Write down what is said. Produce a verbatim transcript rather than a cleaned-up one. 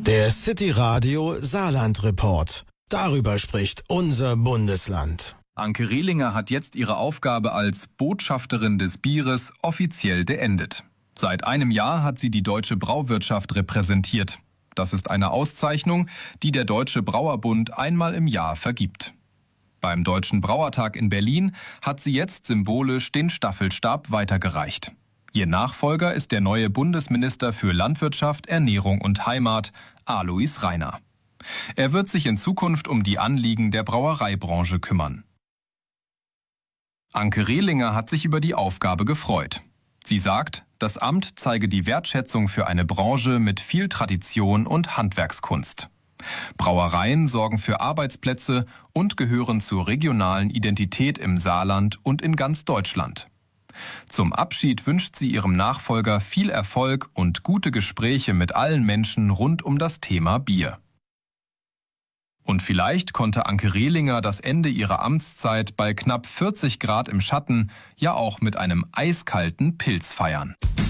Der City Radio Saarland Report. Darüber spricht unser Bundesland. Anke Rehlinger hat jetzt ihre Aufgabe als Botschafterin des Bieres offiziell beendet. Seit einem Jahr hat sie die deutsche Brauwirtschaft repräsentiert. Das ist eine Auszeichnung, die der Deutsche Brauerbund einmal im Jahr vergibt. Beim Deutschen Brauertag in Berlin hat sie jetzt symbolisch den Staffelstab weitergereicht. Ihr Nachfolger ist der neue Bundesminister für Landwirtschaft, Ernährung und Heimat, Alois Rainer. Er wird sich in Zukunft um die Anliegen der Brauereibranche kümmern. Anke Rehlinger hat sich über die Aufgabe gefreut. Sie sagt, das Amt zeige die Wertschätzung für eine Branche mit viel Tradition und Handwerkskunst. Brauereien sorgen für Arbeitsplätze und gehören zur regionalen Identität im Saarland und in ganz Deutschland. Zum Abschied wünscht sie ihrem Nachfolger viel Erfolg und gute Gespräche mit allen Menschen rund um das Thema Bier. Und vielleicht konnte Anke Rehlinger das Ende ihrer Amtszeit bei knapp vierzig Grad im Schatten ja auch mit einem eiskalten Pilz feiern.